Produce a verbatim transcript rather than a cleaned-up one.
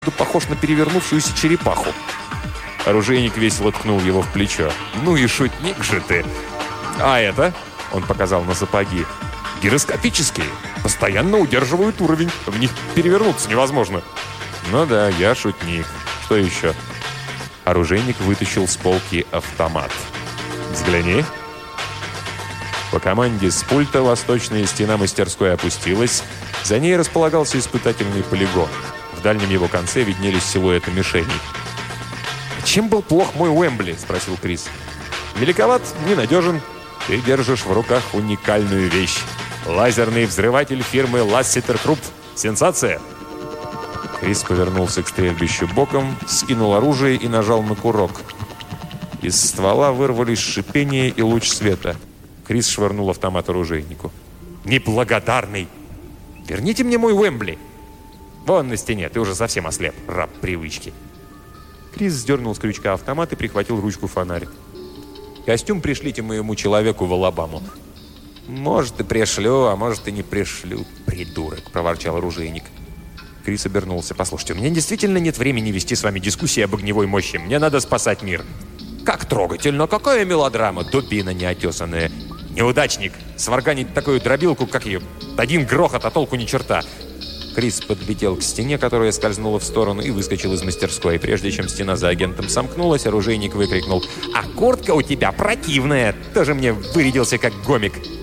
похож на перевернувшуюся черепаху. Оружейник весело ткнул его в плечо. «Ну и шутник же ты!» «А это?» — он показал на сапоги. «Гироскопические. Постоянно удерживают уровень. В них перевернуться невозможно». «Ну да, я шутник. Что еще?» Оружейник вытащил с полки автомат. «Взгляни». По команде с пульта восточная стена мастерской опустилась. За ней располагался испытательный полигон. В дальнем его конце виднелись силуэты мишеней. «Чем был плох мой Уэмбли?» – спросил Крис. «Великоват, ненадежен. Ты держишь в руках уникальную вещь. Лазерный взрыватель фирмы Lassiter Krupp. Сенсация!» Крис повернулся к стрельбищу боком, скинул оружие и нажал на курок. Из ствола вырвались шипение и луч света. Крис швырнул автомат оружейнику. «Неблагодарный! Верните мне мой Уэмбли!» «Вон на стене, ты уже совсем ослеп, раб привычки!» Крис сдернул с крючка автомат и прихватил ручку фонарик. «Костюм пришлите моему человеку в Алабаму». «Может, и пришлю, а может, и не пришлю, придурок», — проворчал оружейник. Крис обернулся. «Послушайте, у меня действительно нет времени вести с вами дискуссии об огневой мощи. Мне надо спасать мир». «Как трогательно! Какая мелодрама! Дубина неотесанная! Неудачник! Сварганить такую дробилку, как ее! Один грохот, а толку ни черта!» Крис подлетел к стене, которая скользнула в сторону, и выскочил из мастерской. Прежде чем стена за агентом сомкнулась, оружейник выкрикнул: «А куртка у тебя противная! Тоже мне вырядился как гомик!»